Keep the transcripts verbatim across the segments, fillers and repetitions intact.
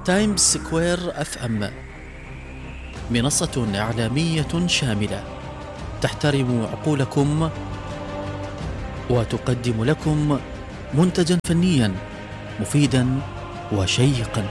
تايمز سكوير اف ام منصة إعلامية شاملة تحترم عقولكم وتقدم لكم منتجا فنيا مفيدا وشيقا.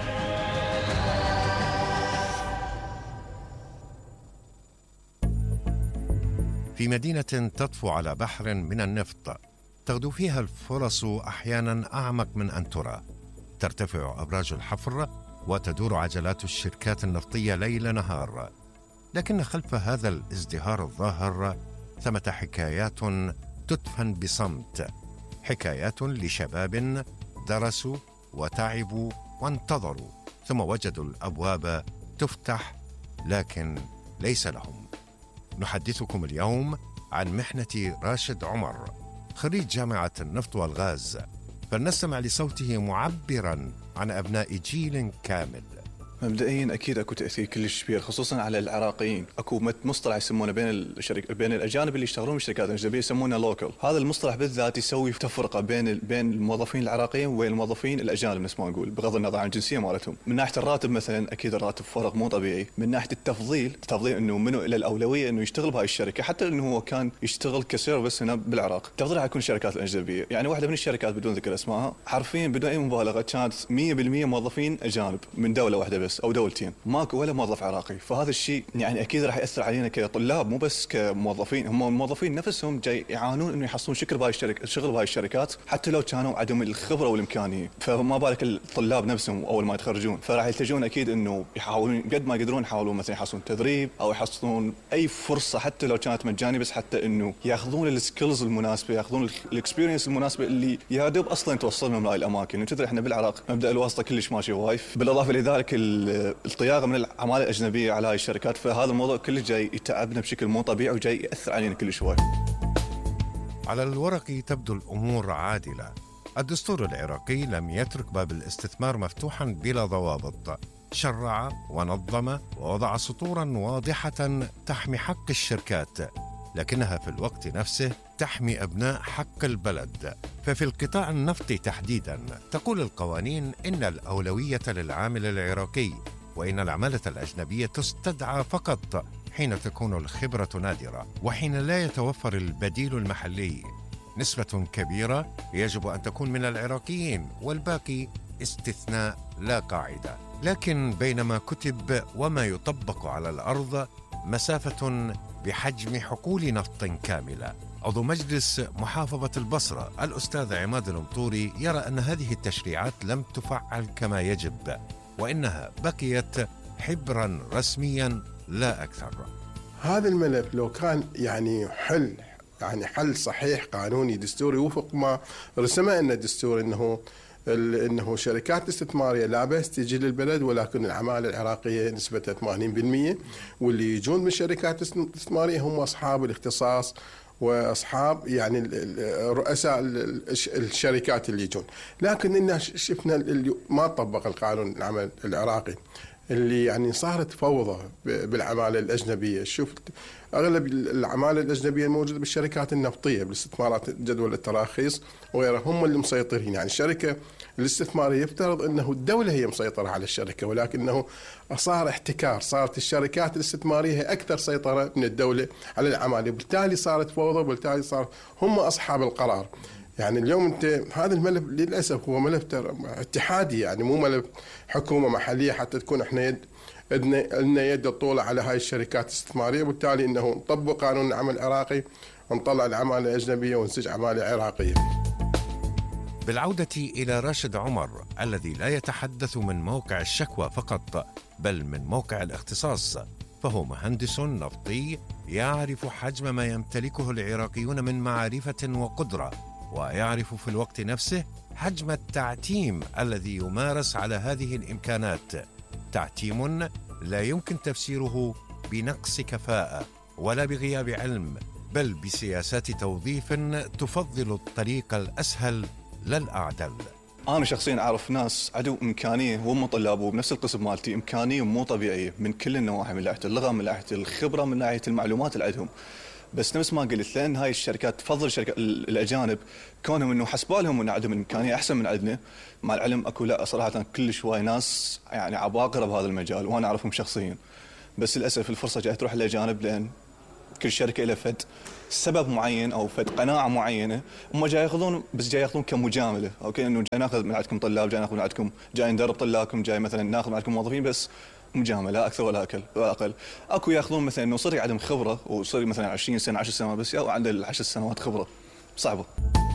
في مدينة تطفو على بحر من النفط تغدو فيها الفرص أحيانا أعمق من أن ترى. ترتفع أبراج الحفر وتدور عجلات الشركات النفطية ليل نهار، لكن خلف هذا الازدهار الظاهر ثمة حكايات تدفن بصمت، حكايات لشباب درسوا وتعبوا وانتظروا ثم وجدوا الأبواب تفتح لكن ليس لهم. نحدثكم اليوم عن محنة راشد عمر، خريج جامعة النفط والغاز، فلنستمع لصوته معبرا عن أبناء جيل كامل. مبدئيا اكيد اكو تاثير كلش كبير خصوصا على العراقيين. اكو مصطلح يسمونه بين الشرك بين الاجانب اللي يشتغلون بالشركات الاجنبيه يسمونه لوكال. هذا المصطلح بالذات يسوي تفرقه بين بين الموظفين العراقيين وبين الموظفين الاجانب نفس ما نقول، بغض النظر عن الجنسيه مالتهم. من ناحيه الراتب مثلا اكيد الراتب فرق مو طبيعي. من ناحيه التفضيل تفضيل انه منو له الاولويه انه يشتغل بهاي الشركه، حتى انه هو كان يشتغل كسيرفس هنا بالعراق تفضيل على كل الشركات الاجنبيه. يعني واحده من الشركات بدون ذكر اسمائها حرفيا بدون اي مبالغه كانت مية بالمية موظفين اجانب من دوله واحده بس او دولتين، ماكو ولا موظف عراقي. فهذا الشيء يعني اكيد راح ياثر علينا كطلاب مو بس كموظفين. هم الموظفين نفسهم جاي يعانون انه يحصلون شكل بهاي الشركه شغل بهاي الشركات حتى لو كانوا عدم الخبره والامكانيه، فما بالك الطلاب نفسهم اول ما يتخرجون. فراح يلتجون اكيد انه يحاولون قد ما يقدرون يحاولون مثلا يحصلون تدريب او يحصلون اي فرصه حتى لو كانت مجانيه، بس حتى انه ياخذون السكيلز المناسبه، ياخذون الاكسبيرينس المناسبه اللي يا دوب اصلا توصلهم لهاي الاماكن. وتدري احنا بالعراق مبدا الواسطه كلش ماشي وايف، بالاضافه لذلك الطياغه من العماله الاجنبيه على هاي الشركات. فهذا الموضوع كله جاي يتعبنا بشكل مو طبيعي وجاي ياثر علينا كل شوي. على الورق تبدو الامور عادله. الدستور العراقي لم يترك باب الاستثمار مفتوحا بلا ضوابط، شرع ونظم ووضع سطورا واضحه تحمي حق الشركات، لكنها في الوقت نفسه تحمي أبناء حق البلد. ففي القطاع النفطي تحديدا تقول القوانين إن الأولوية للعامل العراقي، وإن العمالة الأجنبية تستدعى فقط حين تكون الخبرة نادرة وحين لا يتوفر البديل المحلي. نسبة كبيرة يجب أن تكون من العراقيين والباقي استثناء لا قاعدة. لكن بين ما كتب وما يطبق على الأرض مسافة بحجم حقول نفط كاملة. عضو مجلس محافظة البصرة الأستاذ عماد المطوري يرى أن هذه التشريعات لم تفعل كما يجب، وإنها بقيت حبرا رسميا لا أكثر. هذا الملف لو كان يعني حل يعني حل صحيح قانوني دستوري وفق ما رسمه أن الدستور إنه انه شركات استثماريه لا بس تجي للبلد، ولكن العماله العراقيه نسبتها ثمانين بالمئة، واللي يجون من شركات استثماريه هم اصحاب الاختصاص واصحاب يعني رؤساء الشركات اللي يجون. لكن إن شفنا ما طبق القانون العمل العراقي اللي يعني صارت فوضى بالعماله الاجنبيه. شفت اغلب العماله الاجنبيه الموجوده بالشركات النفطيه بالاستثمارات جدول التراخيص وغيرها هم اللي مسيطرين. يعني الشركه الاستثماريه يفترض انه الدوله هي مسيطره على الشركه، ولكنه صار احتكار، صارت الشركات الاستثماريه هي اكثر سيطره من الدوله على العماله، وبالتالي صارت فوضى، وبالتالي صار هم اصحاب القرار. يعني اليوم انت هذا الملف للاسف هو ملف اتحادي، يعني مو ملف حكومه محليه حتى تكون احنا يد لنا يد الطولة على هاي الشركات الاستثماريه، وبالتالي انه نطبق قانون العمل العراقي ونطلع العماله الاجنبيه ونسج عماله عراقيه. بالعودة إلى راشد عمر الذي لا يتحدث من موقع الشكوى فقط بل من موقع الاختصاص، فهو مهندس نفطي يعرف حجم ما يمتلكه العراقيون من معرفة وقدرة، ويعرف في الوقت نفسه حجم التعتيم الذي يمارس على هذه الإمكانات، تعتيم لا يمكن تفسيره بنقص كفاءة ولا بغياب علم، بل بسياسات توظيف تفضل الطريق الأسهل لا الأعدل. أنا شخصياً أعرف ناس عدو إمكانية وهم طلابه بنفس القسم مالتي، إمكانية مو طبيعية من كل النواحي، من ناحية اللغة، من ناحية الخبرة، من ناحية المعلومات اللي عندهم. بس نفس ما قلت، لان هاي الشركات تفضل الشركات الاجانب كونهم انه حسبالهم ان عندهم امكانيه احسن من عندنا، مع العلم اكو لا صراحه كل شوي ناس يعني عباقره بهذا المجال وانا اعرفهم شخصيا، بس للاسف الفرصه جايه تروح للاجانب لان كل شركه لها فد سبب معين او فد قناعه معينه، هم جاي ياخذون بس جاي ياخذون كمجامله، اوكي انه جاي ناخذ من عندكم طلاب، جاي ناخذ من عندكم، جاي ندرب طلابكم، جاي مثلا ناخذ من عندكم موظفين، بس مجامله لا اكثر ولا اقل ولا اقل. اكو ياخذون مثلا انه صار عندهم خبره وصار مثلا عشرين سنه عشر سنوات بس او عنده عشر سنوات خبره صعبه.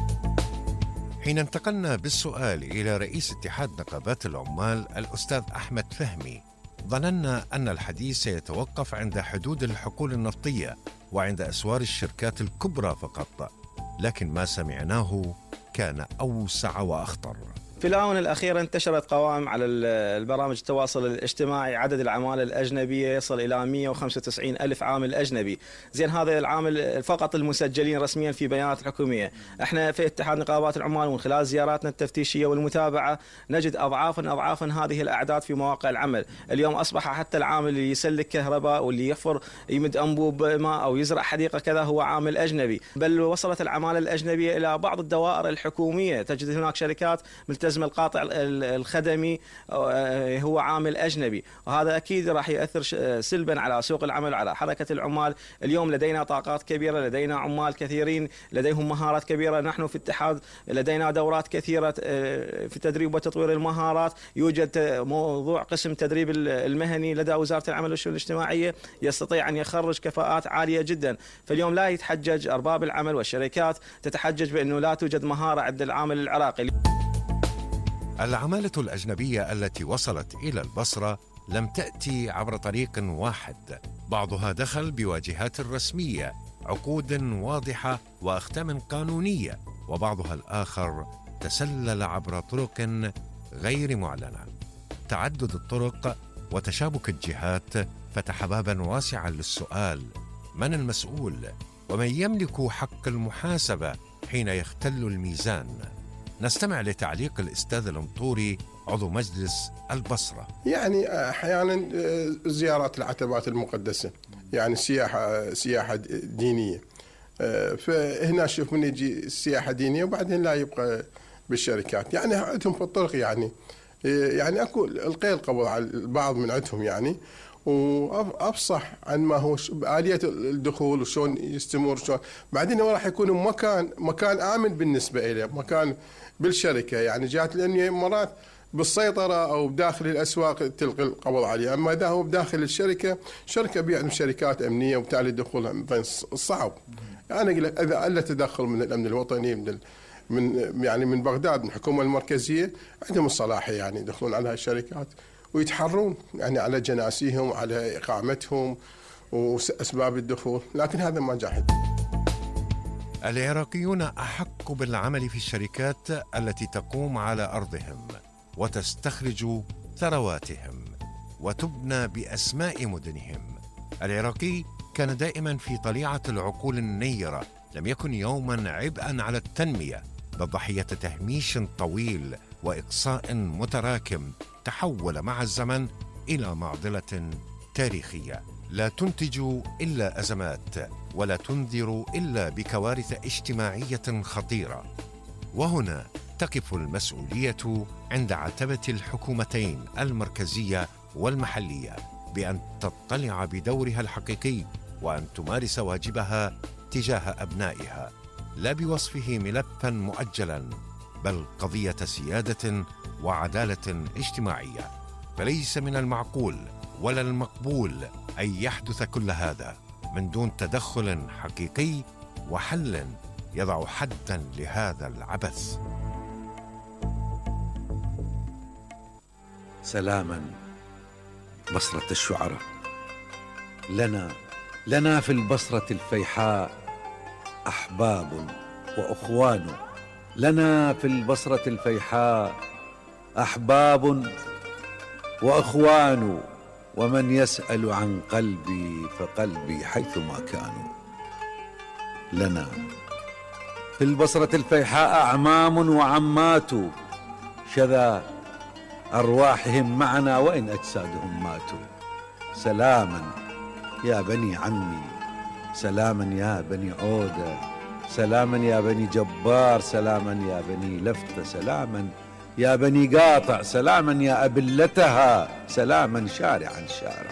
حين انتقلنا بالسؤال إلى رئيس اتحاد نقابات العمال الأستاذ أحمد فهمي، ظننا أن الحديث سيتوقف عند حدود الحقول النفطية وعند أسوار الشركات الكبرى فقط، لكن ما سمعناه كان أوسع وأخطر. في الآونة الأخيرة انتشرت قوائم على البرامج التواصل الاجتماعي، عدد العمالة الأجنبية يصل إلى مئة وخمسة وتسعين ألف عامل أجنبي. زين هذا العامل فقط المسجلين رسميا في بيانات الحكومية. احنا في اتحاد نقابات العمال ومن خلال زياراتنا التفتيشية والمتابعة نجد أضعافا أضعافا هذه الأعداد في مواقع العمل. اليوم أصبح حتى العامل اللي يسلك كهرباء واللي يحفر يمد أنبوب ماء أو يزرع حديقة كذا هو عامل أجنبي، بل وصلت العمالة الأجنبية إلى بعض الدوائر الحكومية. تجد هناك شركات ملتزمة القاطع الخدمي هو عامل أجنبي، وهذا أكيد راح يؤثر سلبا على سوق العمل وعلى حركة العمال. اليوم لدينا طاقات كبيرة، لدينا عمال كثيرين لديهم مهارات كبيرة. نحن في الاتحاد لدينا دورات كثيرة في تدريب وتطوير المهارات، يوجد موضوع قسم تدريب المهني لدى وزارة العمل والشؤون الاجتماعية يستطيع أن يخرج كفاءات عالية جدا. فاليوم لا يتحجج أرباب العمل والشركات تتحجج بأنه لا توجد مهارة عند العامل العراقي. العمالة الأجنبية التي وصلت إلى البصرة لم تأتي عبر طريق واحد، بعضها دخل بواجهات رسمية، عقود واضحة وأختام قانونية، وبعضها الآخر تسلل عبر طرق غير معلنة. تعدد الطرق وتشابك الجهات فتح بابا واسعا للسؤال: من المسؤول؟ ومن يملك حق المحاسبة حين يختل الميزان؟ نستمع لتعليق الأستاذ المطوري عضو مجلس البصرة. يعني أحيانا زيارات العتبات المقدسة، يعني سياحة سياحة دينية، فهنا شوف من يجي السياحة دينية وبعدين لا يبقى بالشركات، يعني عندهم في الطرق يعني يعني أكو القيل قبض على البعض من عندهم يعني، وأفصح عن ما هو آلية الدخول وشون يستمر شون. بعدين هو راح يكون مكان مكان آمن بالنسبة إليه، مكان بالشركة يعني جات، لأن مرات بالسيطرة أو بداخل الأسواق تلقي القبض عليه، أما إذا هو بداخل الشركة شركة بيعمل شركات أمنية وبالتالي الدخول صعب. أنا أقول لك إذا ألا تدخل من الأمن الوطني من من يعني من بغداد من الحكومة المركزية عندهم الصلاحية يعني يدخلون على هالشركات ويتحرون يعني على جناسيهم وعلى إقامتهم وأسباب الدخول، لكن هذا ما جاحد. العراقيون أحق بالعمل في الشركات التي تقوم على أرضهم وتستخرج ثرواتهم وتبنى بأسماء مدنهم. العراقي كان دائما في طليعة العقول النيرة، لم يكن يوما عبئا على التنمية، بل ضحية تهميش طويل وإقصاء متراكم تحول مع الزمن إلى معضلة تاريخية لا تنتج إلا أزمات ولا تنذر إلا بكوارث اجتماعية خطيرة. وهنا تقف المسؤولية عند عتبة الحكومتين المركزية والمحلية بأن تطلع بدورها الحقيقي وأن تمارس واجبها تجاه أبنائها، لا بوصفه ملفا مؤجلا بل قضية سيادة وعدالة اجتماعية. فليس من المعقول ولا المقبول أن يحدث كل هذا من دون تدخل حقيقي وحل يضع حدا لهذا العبث. سلاما بصرة الشعراء. لنا لنا في البصرة الفيحاء أحباب وأخوان، لنا في البصرة الفيحاء أحباب وأخوان، ومن يسأل عن قلبي فقلبي حيثما كانوا. لنا في البصرة الفيحاء أعمام وعمات، شذا أرواحهم معنا وإن أجسادهم ماتوا. سلاما يا بني عمي سلاما يا بني عودة، سلاما يا بني جبار، سلاما يا بني لفتة، سلاما يا بني قاطع، سلاما يا أبلتها، سلاما شارعا شارع.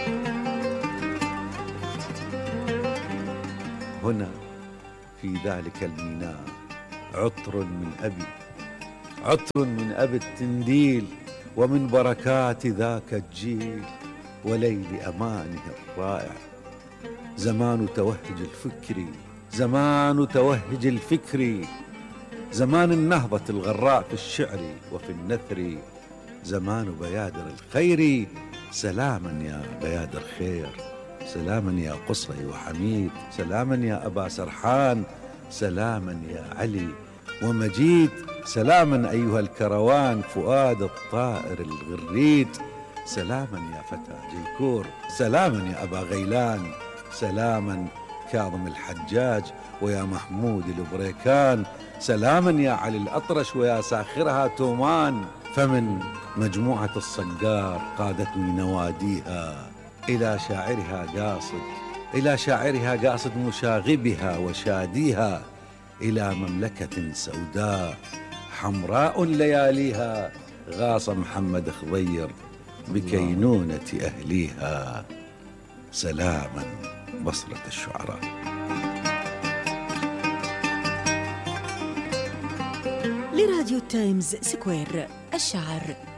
هنا في ذلك الميناء عطر من أبي، عطر من أبي التنديل، ومن بركات ذاك الجيل وليل أمانه الرائع. زمان توهج الفكر، زمان توهج الفكر، زمان النهضة الغراء في الشعر وفي النثر، زمان بيادر الخير. سلاما يا بيادر خير، سلاما يا قصي وحميد، سلاما يا أبا سرحان، سلاما يا علي ومجيد، سلاما أيها الكروان فؤاد الطائر الغريد، سلاما يا فتى جيكور، سلاما يا أبا غيلان، سلاما كاظم الحجاج ويا محمود البريكان، سلاما يا علي الأطرش ويا ساخرها تومان. فمن مجموعة الصقار قادتني نواديها إلى شاعرها قاصد، إلى شاعرها قاصد مشاغبها وشاديها، إلى مملكة سوداء حمراء لياليها، غاص محمد خضير بكينونة أهليها. سلاما بصرة الشعراء. لراديو تايمز سكوير، الشعر